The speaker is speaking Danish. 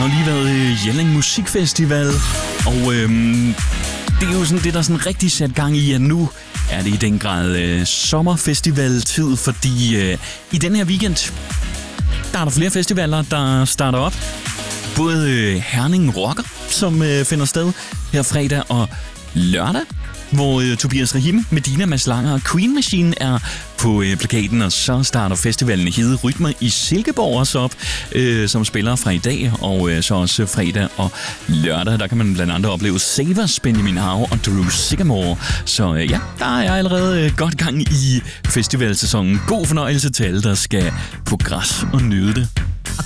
har lige været Jelling Musikfestival, og det er jo sådan det, der sådan rigtig sat gang i, at nu er det i den grad sommerfestivaltid, fordi i den her weekend, der er der flere festivaler, der starter op. Både Herning Rocker, som finder sted her fredag og lørdag, hvor Tobias Rahim, Medina, Mads Langer og Queen Machine er på plakaten, og så starter festivalen Hede Rytmer i Silkeborg også op, som spiller fra i dag, og så også fredag og lørdag. Der kan man blandt andet opleve Savers, Benjamin Hau og Drew Sycamore. Så ja, der er allerede godt gang i festivalsæsonen. God fornøjelse til alle, der skal på græs og nyde det.